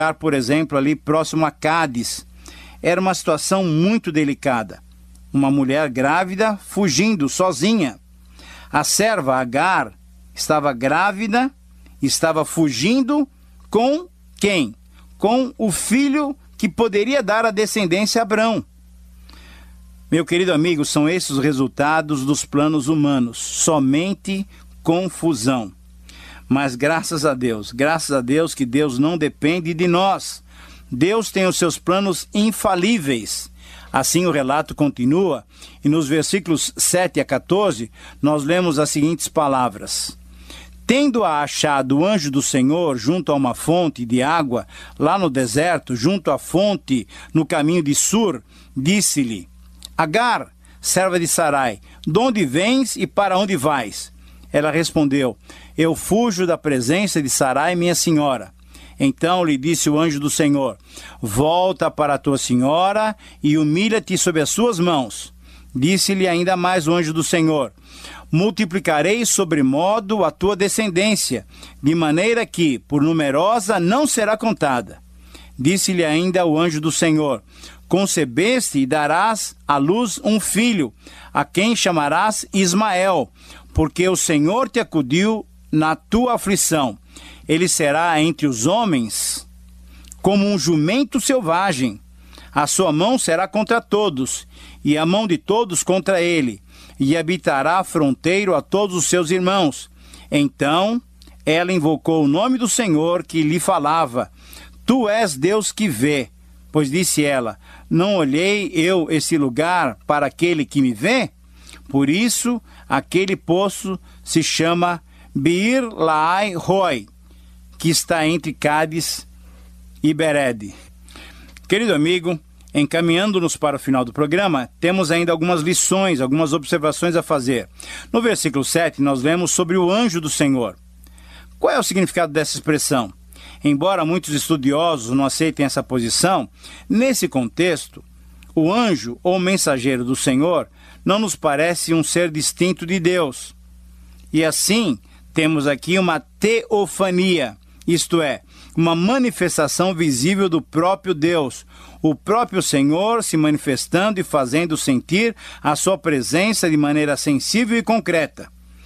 por exemplo, ali próximo a Cádiz. Era uma situação muito delicada. Uma mulher grávida fugindo sozinha. A serva Agar estava grávida, estava fugindo com quem? Com o filho que poderia dar a descendência a Abrão. Meu querido amigo, são esses os resultados dos planos humanos. Somente confusão. Mas graças a Deus que Deus não depende de nós. Deus tem os seus planos infalíveis. Assim o relato continua, e nos versículos 7 a 14, nós lemos as seguintes palavras. Tendo-a achado o anjo do Senhor junto a uma fonte de água, lá no deserto, junto à fonte, no caminho de Sur, disse-lhe, Agar, serva de Sarai, de onde vens e para onde vais? Ela respondeu, eu fujo da presença de Sarai, minha senhora. Então lhe disse o anjo do Senhor, volta para a tua senhora e humilha-te sob as suas mãos. Disse-lhe ainda mais o anjo do Senhor, multiplicarei sobremodo a tua descendência, de maneira que, por numerosa, não será contada. Disse-lhe ainda o anjo do Senhor, concebeste e darás à luz um filho, a quem chamarás Ismael, porque o Senhor te acudiu na tua aflição. Ele será entre os homens como um jumento selvagem. A sua mão será contra todos, e a mão de todos contra ele, e habitará fronteiro a todos os seus irmãos. Então ela invocou o nome do Senhor que lhe falava. Tu és Deus que vê. Pois disse ela, não olhei eu esse lugar para aquele que me vê? Por isso, aquele poço se chama Beer-Lahai-Roi, que está entre Cádiz e Berede. Querido amigo, encaminhando-nos para o final do programa, temos ainda algumas lições, algumas observações a fazer. No versículo 7, nós lemos sobre o anjo do Senhor. Qual é o significado dessa expressão? Embora muitos estudiosos não aceitem essa posição, nesse contexto, o anjo ou mensageiro do Senhor não nos parece um ser distinto de Deus. E assim, temos aqui uma teofania, isto é, uma manifestação visível do próprio Deus, o próprio Senhor se manifestando e fazendo sentir a sua presença de maneira sensível e concreta.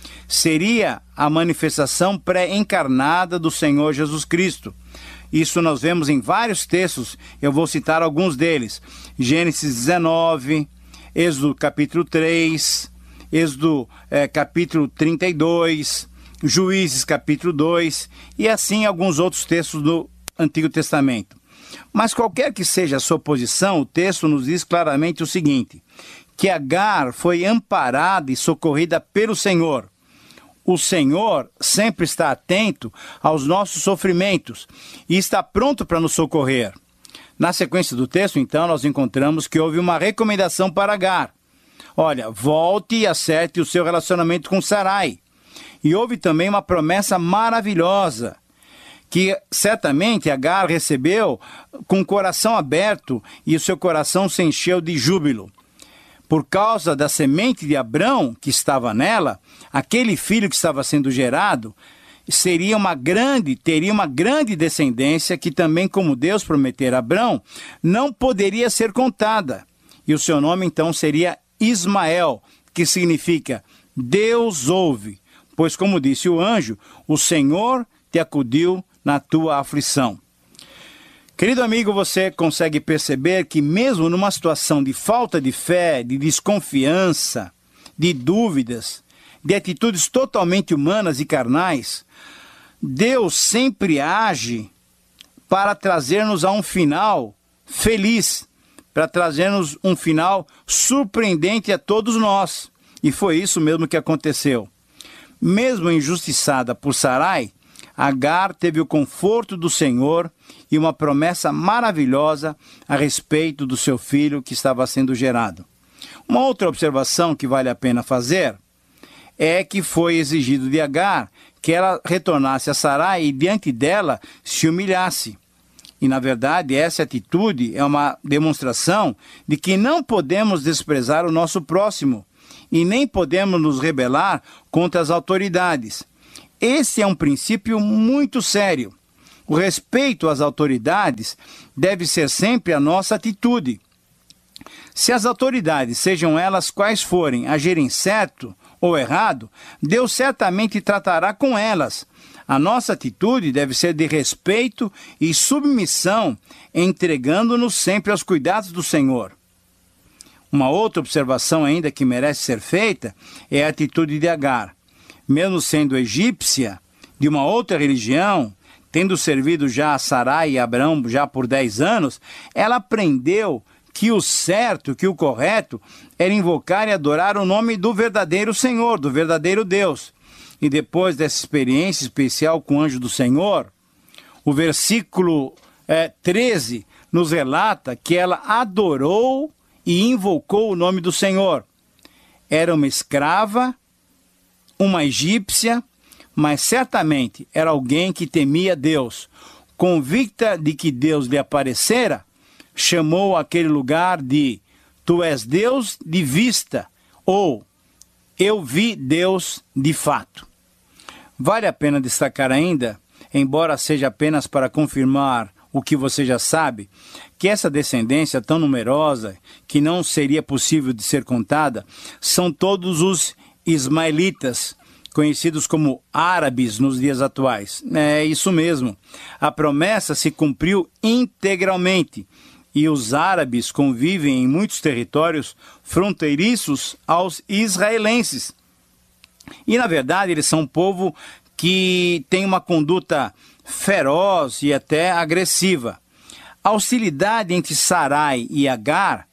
Seria a manifestação pré-encarnada do Senhor Jesus Cristo. Isso nós vemos em vários textos, eu vou citar alguns deles. Gênesis 19, Êxodo capítulo 3, Êxodo capítulo 32, Juízes capítulo 2 e assim alguns outros textos do Antigo Testamento. Mas qualquer que seja a sua posição, o texto nos diz claramente o seguinte, que Agar foi amparada e socorrida pelo Senhor. O Senhor sempre está atento aos nossos sofrimentos e está pronto para nos socorrer. Na sequência do texto, então, nós encontramos que houve uma recomendação para Agar. Olha, volte e acerte o seu relacionamento com Sarai. E houve também uma promessa maravilhosa, que certamente Agar recebeu com o coração aberto e o seu coração se encheu de júbilo. Por causa da semente de Abrão que estava nela, aquele filho que estava sendo gerado teria uma grande descendência que também, como Deus prometera a Abrão, não poderia ser contada. E o seu nome então seria Ismael, que significa Deus ouve, pois como disse o anjo, o Senhor te acudiu na tua aflição. Querido amigo, você consegue perceber que mesmo numa situação de falta de fé, de desconfiança, de dúvidas, de atitudes totalmente humanas e carnais, Deus sempre age para trazer-nos a um final feliz, para trazer-nos um final surpreendente a todos nós. E foi isso mesmo que aconteceu. Mesmo injustiçada por Sarai, Agar teve o conforto do Senhor e uma promessa maravilhosa a respeito do seu filho que estava sendo gerado. Uma outra observação que vale a pena fazer é que foi exigido de Agar que ela retornasse a Sarai e diante dela se humilhasse. E, na verdade, essa atitude é uma demonstração de que não podemos desprezar o nosso próximo e nem podemos nos rebelar contra as autoridades. Esse é um princípio muito sério. O respeito às autoridades deve ser sempre a nossa atitude. Se as autoridades, sejam elas quais forem, agirem certo ou errado, Deus certamente tratará com elas. A nossa atitude deve ser de respeito e submissão, entregando-nos sempre aos cuidados do Senhor. Uma outra observação ainda que merece ser feita é a atitude de Agar. Mesmo sendo egípcia, de uma outra religião, tendo servido já a Sarai e Abrão já por 10 anos, ela aprendeu que o certo, que o correto, era invocar e adorar o nome do verdadeiro Senhor, do verdadeiro Deus. E depois dessa experiência especial com o anjo do Senhor, o versículo 13 nos relata que ela adorou e invocou o nome do Senhor. Era uma escrava, uma egípcia, mas certamente era alguém que temia Deus. Convicta de que Deus lhe aparecera, chamou aquele lugar de "Tu és Deus de vista", ou "Eu vi Deus de fato". Vale a pena destacar ainda, embora seja apenas para confirmar o que você já sabe, que essa descendência tão numerosa, que não seria possível de ser contada, são todos os ismaelitas, conhecidos como árabes nos dias atuais. É isso mesmo. A promessa se cumpriu integralmente, e os árabes convivem em muitos territórios fronteiriços aos israelenses. E, na verdade, eles são um povo que tem uma conduta feroz e até agressiva. A hostilidade entre Sarai e Agar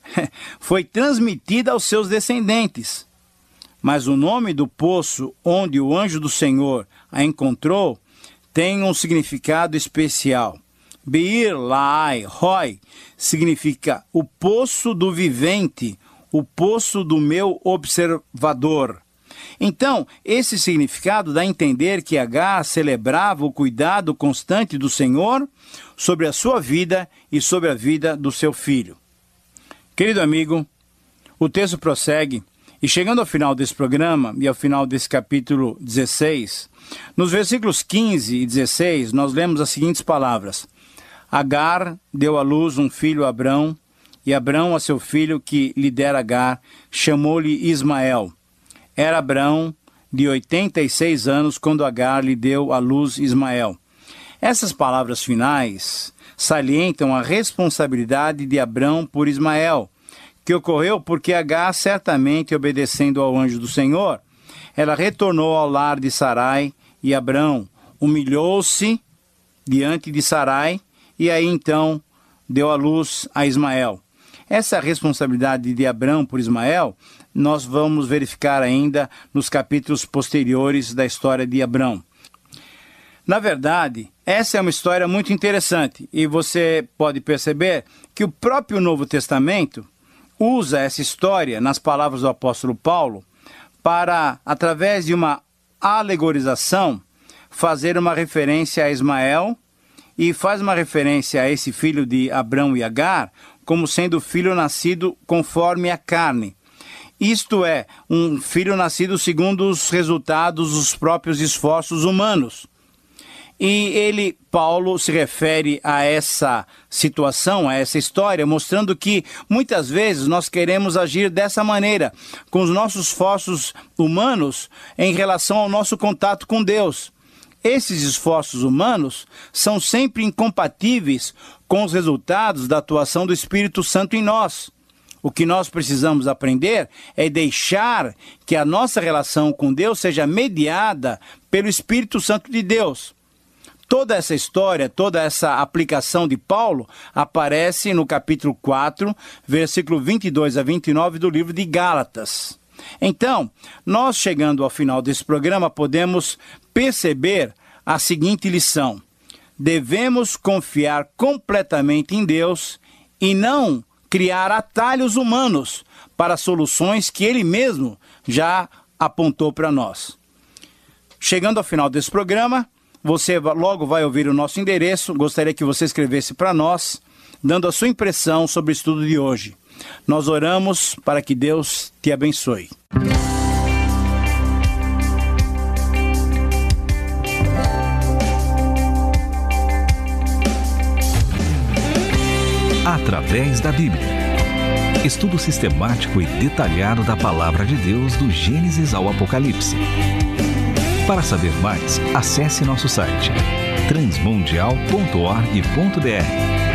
foi transmitida aos seus descendentes. Mas o nome do poço onde o anjo do Senhor a encontrou tem um significado especial. Beir Lahai Roi significa o poço do vivente, o poço do meu observador. Então, esse significado dá a entender que Agar celebrava o cuidado constante do Senhor sobre a sua vida e sobre a vida do seu filho. Querido amigo, o texto prossegue, e chegando ao final desse programa e ao final desse capítulo 16, nos versículos 15 e 16, nós lemos as seguintes palavras: Agar deu à luz um filho a Abrão, e Abrão a seu filho que lhe dera Agar, chamou-lhe Ismael. Era Abrão de 86 anos quando Agar lhe deu à luz Ismael. Essas palavras finais salientam a responsabilidade de Abrão por Ismael, que ocorreu porque Agar, certamente obedecendo ao anjo do Senhor, ela retornou ao lar de Sarai, e Abrão humilhou-se diante de Sarai, e aí então deu à luz a Ismael. Essa responsabilidade de Abrão por Ismael, nós vamos verificar ainda nos capítulos posteriores da história de Abrão. Na verdade, essa é uma história muito interessante, e você pode perceber que o próprio Novo Testamento usa essa história, nas palavras do apóstolo Paulo, para, através de uma alegorização, fazer uma referência a Ismael, e faz uma referência a esse filho de Abrão e Agar como sendo filho nascido conforme a carne. Isto é, um filho nascido segundo os resultados dos próprios esforços humanos. E Paulo, se refere a essa situação, a essa história, mostrando que muitas vezes nós queremos agir dessa maneira, com os nossos esforços humanos em relação ao nosso contato com Deus. Esses esforços humanos são sempre incompatíveis com os resultados da atuação do Espírito Santo em nós. O que nós precisamos aprender é deixar que a nossa relação com Deus seja mediada pelo Espírito Santo de Deus. Toda essa história, toda essa aplicação de Paulo aparece no capítulo 4, versículo 22 a 29 do livro de Gálatas. Então, nós chegando ao final desse programa, podemos perceber a seguinte lição: devemos confiar completamente em Deus e não criar atalhos humanos para soluções que Ele mesmo já apontou para nós. Chegando ao final desse programa, você logo vai ouvir o nosso endereço. Gostaria que você escrevesse para nós, dando a sua impressão sobre o estudo de hoje. Nós oramos para que Deus te abençoe. através da Bíblia. Estudo sistemático e detalhado da Palavra de Deus do Gênesis ao Apocalipse. Para saber mais, acesse nosso site transmundial.org.br